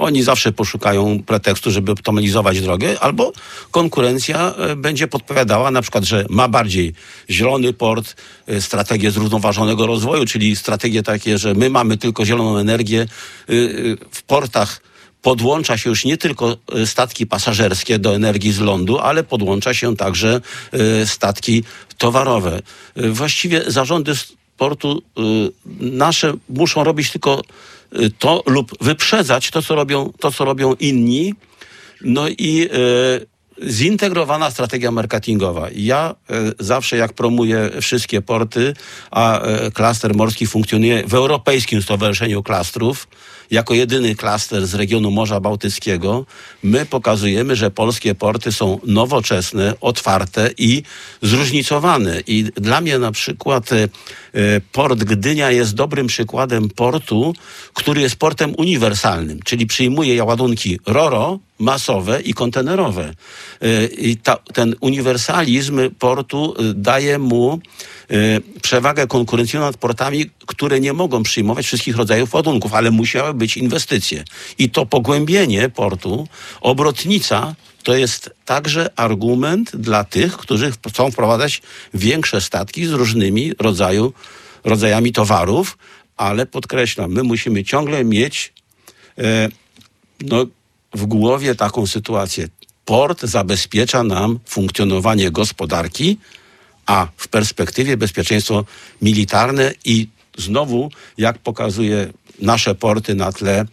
Oni zawsze poszukają pretekstu, żeby optymalizować drogę, albo konkurencja będzie podpowiadała na przykład, że ma bardziej zielony port, strategię zrównoważonego rozwoju, czyli strategie takie, że my mamy tylko zieloną energię. W portach podłącza się już nie tylko statki pasażerskie do energii z lądu, ale podłącza się także statki towarowe. Właściwie zarządy portu nasze muszą robić tylko to lub wyprzedzać to, co robią inni. No i zintegrowana strategia marketingowa. Ja zawsze jak promuję wszystkie porty, a klaster morski funkcjonuje w Europejskim Stowarzyszeniu Klastrów, jako jedyny klaster z regionu Morza Bałtyckiego, my pokazujemy, że polskie porty są nowoczesne, otwarte i zróżnicowane. I dla mnie na przykład port Gdynia jest dobrym przykładem portu, który jest portem uniwersalnym, czyli przyjmuje ładunki ro-ro, masowe i kontenerowe. I ten uniwersalizm portu daje mu przewagę konkurencyjną nad portami, które nie mogą przyjmować wszystkich rodzajów ładunków, ale musiały być inwestycje. I to pogłębienie portu, obrotnica, to jest także argument dla tych, którzy chcą wprowadzać większe statki z różnymi rodzajami towarów, ale podkreślam, my musimy ciągle mieć w głowie taką sytuację. Port zabezpiecza nam funkcjonowanie gospodarki, a w perspektywie bezpieczeństwo militarne i znowu, jak pokazuje nasze porty na tle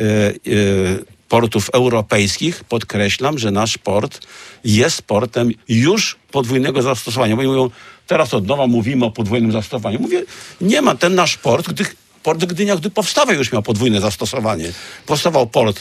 portów europejskich, podkreślam, że nasz port jest portem już podwójnego zastosowania. Bo mówią, teraz od nowa mówimy o podwójnym zastosowaniu. Mówię, nie ma ten nasz port, port Gdynia, gdy powstawał, już miał podwójne zastosowanie. Powstawał port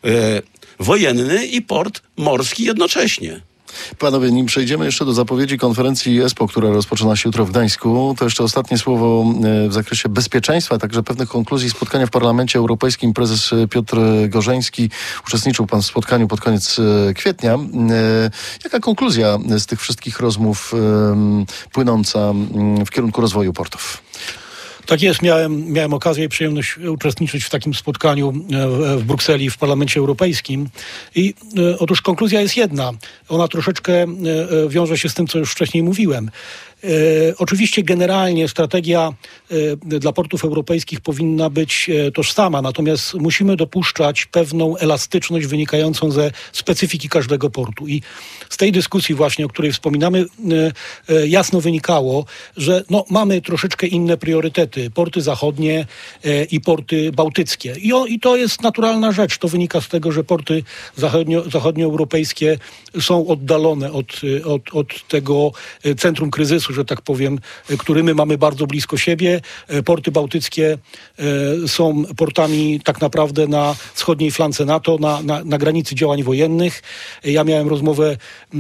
wojenny i port morski jednocześnie. Panowie, nim przejdziemy jeszcze do zapowiedzi konferencji ESPO, która rozpoczyna się jutro w Gdańsku, to jeszcze ostatnie słowo w zakresie bezpieczeństwa, także pewnych konkluzji spotkania w Parlamencie Europejskim. Prezes Piotr Gorzeński, uczestniczył pan w spotkaniu pod koniec kwietnia. Jaka konkluzja z tych wszystkich rozmów płynąca w kierunku rozwoju portów? Tak jest, miałem okazję i przyjemność uczestniczyć w takim spotkaniu w Brukseli, w Parlamencie Europejskim. I otóż konkluzja jest jedna. Ona troszeczkę wiąże się z tym, co już wcześniej mówiłem. Oczywiście generalnie strategia dla portów europejskich powinna być tożsama, natomiast musimy dopuszczać pewną elastyczność wynikającą ze specyfiki każdego portu. I z tej dyskusji właśnie, o której wspominamy, jasno wynikało, że mamy troszeczkę inne priorytety. Porty zachodnie i porty bałtyckie. I to jest naturalna rzecz. To wynika z tego, że porty zachodnioeuropejskie są oddalone od tego centrum kryzysu, że tak powiem, który my mamy bardzo blisko siebie. Porty bałtyckie są portami tak naprawdę na wschodniej flance NATO, na granicy działań wojennych. Ja miałem rozmowę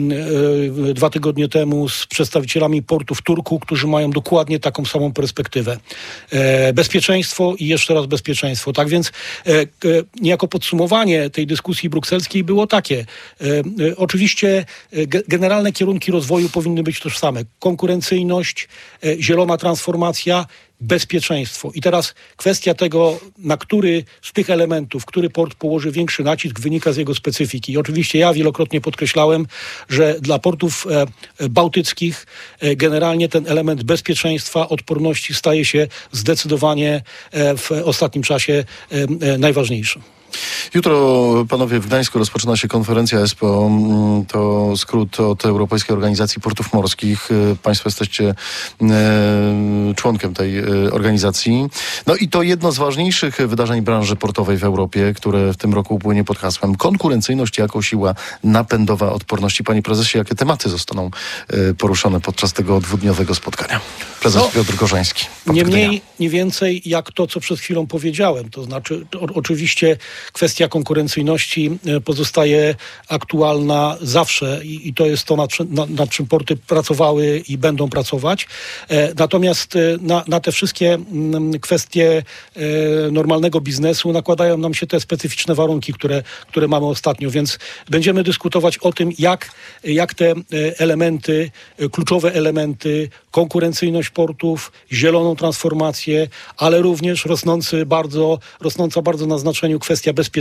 2 tygodnie temu z przedstawicielami portów Turku, którzy mają dokładnie taką samą perspektywę. Bezpieczeństwo i jeszcze raz bezpieczeństwo. Tak więc niejako podsumowanie tej dyskusji brukselskiej było takie. Oczywiście generalne kierunki rozwoju powinny być tożsame. Konkurencyjność, zielona transformacja, bezpieczeństwo. I teraz kwestia tego, na który z tych elementów, który port położy większy nacisk, wynika z jego specyfiki. I oczywiście ja wielokrotnie podkreślałem, że dla portów bałtyckich generalnie ten element bezpieczeństwa, odporności staje się zdecydowanie w ostatnim czasie najważniejszy. Jutro, panowie, w Gdańsku rozpoczyna się konferencja ESPO. To skrót od Europejskiej Organizacji Portów Morskich. Państwo jesteście członkiem tej organizacji. No i to jedno z ważniejszych wydarzeń branży portowej w Europie, które w tym roku upłynie pod hasłem konkurencyjność jako siła napędowa odporności. Panie prezesie, jakie tematy zostaną poruszone podczas tego 2-dniowego spotkania? Prezes Piotr Gorzeński. Nie mniej, nie więcej jak to, co przed chwilą powiedziałem. To znaczy, oczywiście kwestia konkurencyjności pozostaje aktualna zawsze i to jest to, nad czym porty pracowały i będą pracować. Natomiast na te wszystkie kwestie normalnego biznesu nakładają nam się te specyficzne warunki, które mamy ostatnio, więc będziemy dyskutować o tym, jak te elementy, kluczowe elementy, konkurencyjność portów, zieloną transformację, ale również rosnąca bardzo na znaczeniu kwestia bezpieczeństwa